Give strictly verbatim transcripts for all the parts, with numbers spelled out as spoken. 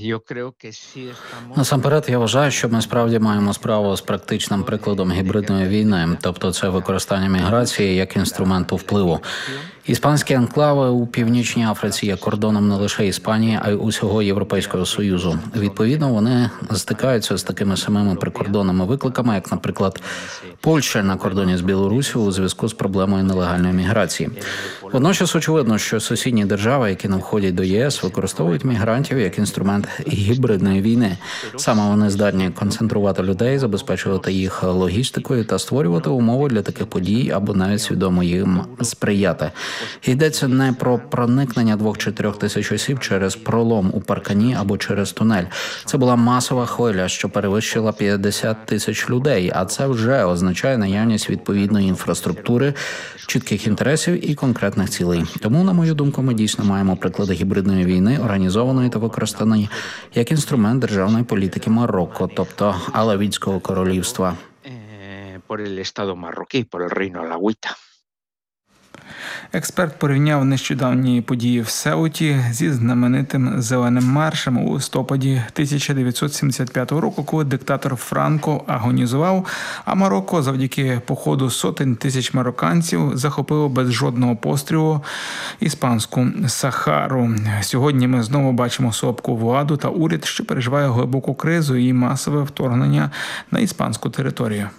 Насамперед, я вважаю, що ми справді маємо справу з практичним прикладом гібридної війни, тобто це використання міграції як інструменту впливу. Іспанські анклави у Північній Африці є кордоном не лише Іспанії, а й усього Європейського Союзу. Відповідно, вони стикаються з такими самими прикордонними викликами, як, наприклад, Польща на кордоні з Білоруссю у зв'язку з проблемою нелегальної міграції. Водночас очевидно, що сусідні держави, які не входять до ЄС, використовують мігрантів як інструмент гібридної війни. Саме вони здатні концентрувати людей, забезпечувати їх логістикою та створювати умови для таких подій або навіть свідомо їм сприяти. Йдеться не про проникнення двох чи трьох тисяч осіб через пролом у паркані або через тунель. Це була масова хвиля, що перевищила п'ятдесят тисяч людей, а це вже означає наявність відповідної інфраструктури, чітких інтересів і конкретних цілей. Тому, на мою думку, ми дійсно маємо приклади гібридної війни, організованої та використаної як інструмент державної політики Марокко, тобто Алавітського королівства. Експерт порівняв нещодавні події в Сеуті зі знаменитим «Зеленим маршем» у листопаді тисяча дев'ятсот сімдесят п'ятого року, коли диктатор Франко агонізував, а Марокко завдяки походу сотень тисяч марокканців захопило без жодного пострілу іспанську Сахару. Сьогодні ми знову бачимо слабку владу та уряд, що переживає глибоку кризу і масове вторгнення на іспанську територію.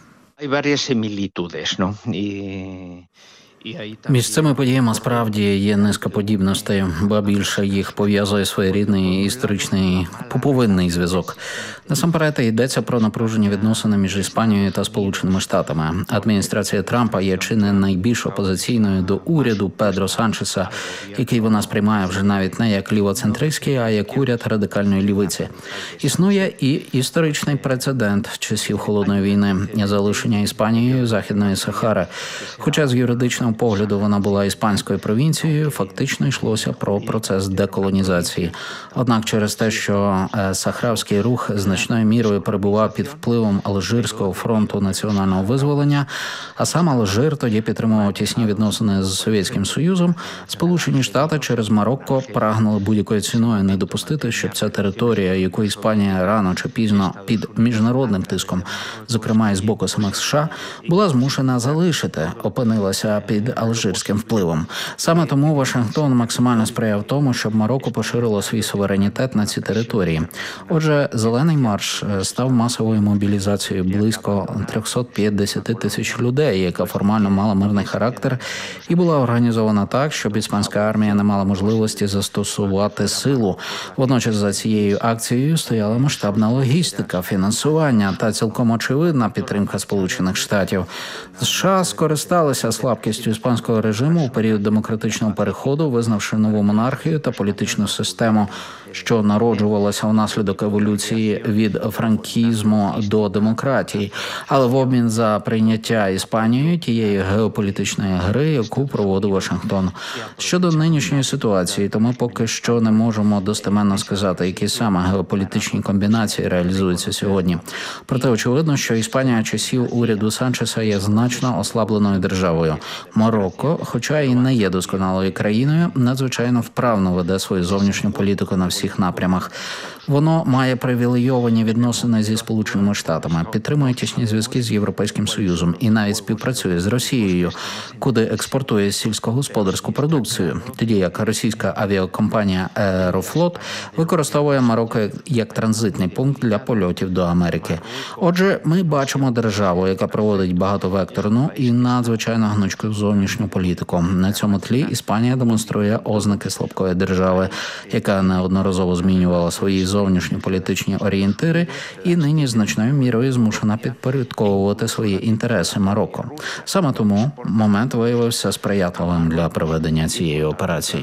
Між цими подіями справді є низка подібностей, ба більше їх пов'язує своєрідний історичний пуповинний зв'язок. Насамперед йдеться про напружені відносини між Іспанією та Сполученими Штатами. Адміністрація Трампа є чи не найбільш опозиційною до уряду Педро Санчеса, який вона сприймає вже навіть не як лівоцентристський, а як уряд радикальної лівиці. Існує і історичний прецедент часів Холодної війни – залишення Іспанією Західної Сахари. Хоча з юридичного погляду вона була іспанською провінцією, фактично йшлося про процес деколонізації. Однак через те, що сахравський рух значною мірою перебував під впливом Алжирського фронту національного визволення, а сам Алжир тоді підтримував тісні відносини з Совєтським Союзом, Сполучені Штати через Марокко прагнули будь-якою ціною не допустити, щоб ця територія, яку Іспанія рано чи пізно під міжнародним тиском, зокрема і з боку самих США, була змушена залишити, опинилася під алжирським впливом. Саме тому Вашингтон максимально сприяв тому, щоб Марокко поширило свій суверенітет на ці території. Отже, «Зелений марш» став масовою мобілізацією близько триста п'ятдесят тисяч людей, яка формально мала мирний характер і була організована так, щоб іспанська армія не мала можливості застосувати силу. Водночас за цією акцією стояла масштабна логістика, фінансування та цілком очевидна підтримка Сполучених Штатів. США скористалися слабкістю іспанського режиму у період демократичного переходу, визнавши нову монархію та політичну систему, що народжувалася внаслідок еволюції від франкізму до демократії, але в обмін за прийняття Іспанією тієї геополітичної гри, яку проводив Вашингтон. Щодо нинішньої ситуації, то ми поки що не можемо достеменно сказати, які саме геополітичні комбінації реалізуються сьогодні. Проте очевидно, що Іспанія часів уряду Санчеса є значно ослабленою державою. Марокко, хоча і не є досконалою країною, надзвичайно вправно веде свою зовнішню політику на всіх напрямах. Воно має привілейовані відносини зі Сполученими Штатами, підтримує тісні зв'язки з Європейським Союзом і навіть співпрацює з Росією, куди експортує сільськогосподарську продукцію, тоді як російська авіакомпанія «Аерофлот» використовує Марокко як транзитний пункт для польотів до Америки. Отже, ми бачимо державу, яка проводить багатовекторну і надзвичайно гнучку зовнішню політику. На цьому тлі Іспанія демонструє ознаки слабкої держави, яка неодноразово змінювала свої зовнішньополітичні орієнтири і нині значною мірою змушена підпорядковувати свої інтереси Марокко. Саме тому момент виявився сприятливим для проведення цієї операції.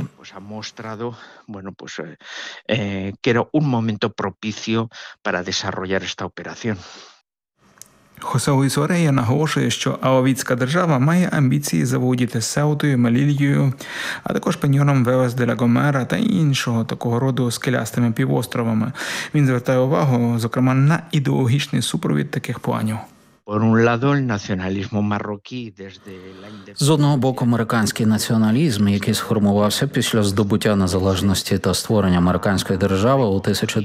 Bueno, pues eh, que era un momento propicio para desarrollar esta operación. Хосе Луїс Орея наголошує, що Алавітська держава має амбіції заволодіти Сеутою, Мелільєю, а також Пеньйоном, Велес де ла Гомера та іншого такого роду скелястими півостровами. Він звертає увагу, зокрема, на ідеологічний супровід таких планів. З одного боку, американський націоналізм, який сформувався після здобуття незалежності та створення американської держави у тисяча